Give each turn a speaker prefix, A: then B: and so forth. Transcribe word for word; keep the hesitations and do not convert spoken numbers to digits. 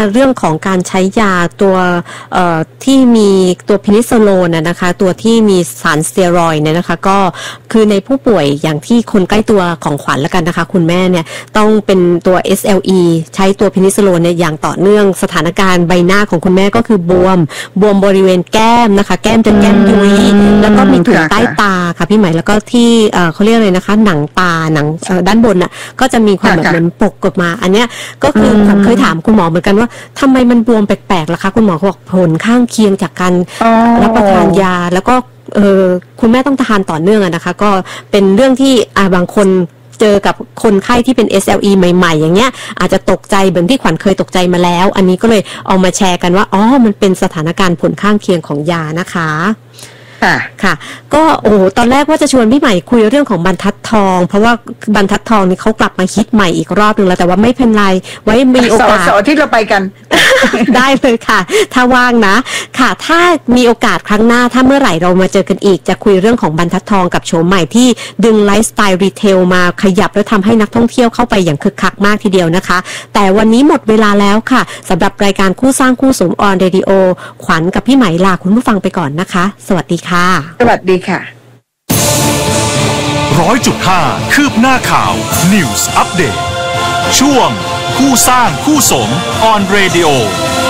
A: เรื่องของการใช้ยาตัวที่มีตัวเพนิซิลลินนะคะตัวที่มีสารสเตียรอยด์เนี่ยนะคะก็คือในผู้ป่วยอย่างที่คนใกล้ตัวของขวัญแล้วกันนะคะคุณแม่เนี่ยต้องเป็นตัว เอส แอล อี ใช้ตัวเพนิซิลลินเนี่ยอย่างต่อเนื่องสถานการณ์ใบหน้าของคุณแม่ก็คือบวมบวมบริเวณแก้มนะคะแก้มจนแก้มยุ้ยแล้วก็มีถุงใต้ตาค่ะพี่ไหมแล้วก็ที่เขาเรียกเลยนะคะหนังตาหนังด้านบนน่ะก็จะมีความแบบเหมือนปกออกมาอันเนี้ยก็คือผมเคยถามคุณหมอเหมือนกันว่าทำไมมันบวมแปลกๆล่ะคะคุณหมอเขาบอกผลข้างเคียงจากการรับประทานยาแล้วก็เออคุณแม่ต้องทานต่อเนื่องนะคะก็เป็นเรื่องที่อ่าบางคนเจอกับคนไข้ที่เป็น เอส แอล อี ใหม่ๆอย่างเงี้ยอาจจะตกใจเหมือนที่ขวัญเคยตกใจมาแล้วอันนี้ก็เลยเอามาแชร์กันว่าอ๋อมันเป็นสถานการณ์ผลข้างเคียงของยานะคะค่ะค่ะก็โอ้ตอนแรกว่าจะชวนพี่ใหม่คุยเรื่องของบรรทัดทองเพราะว่าบรรทัดทองนี่เขากลับมาฮิตใหม่อีกรอบนึงแล้วแต่ว่าไม่เป็นไรไว้มีโอกาส
B: เสาร์ที่เราไปกัน
A: ได้เลยค่ะถ้าว่างนะค่ะถ้ามีโอกาสครั้งหน้าถ้าเมื่อไหร่เรามาเจอกันอีกจะคุยเรื่องของบรรทัดทองกับโฉมใหม่ที่ดึงไลฟ์สไตล์รีเทลมาขยับและทำให้นักท่องเที่ยวเข้าไปอย่างคึกคักมากทีเดียวนะคะแต่วันนี้หมดเวลาแล้วค่ะสำหรับรายการคู่สร้างคู่สมออนเรดิโอขวัญกับพี่ไหมลาคุณผู้ฟังไปก่อนนะคะสวัสดีค่ะ
B: สวัสดีค่ะ
C: ร้อยจุดห้าคืบหน้าข่าว News Update ช่วงคู่สร้างคู่สม on Radio